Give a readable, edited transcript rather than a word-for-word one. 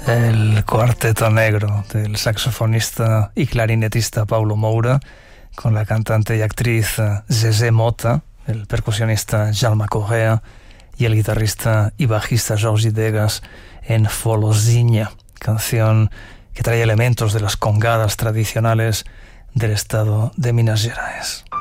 El Cuarteto Negro del saxofonista y clarinetista Paulo Moura, con la cantante y actriz Zezé Mota, el percusionista Jaume Correa y el guitarrista y bajista Jorge Degas en Folosiña, canción que trae elementos de las congadas tradicionales del estado de Minas Gerais.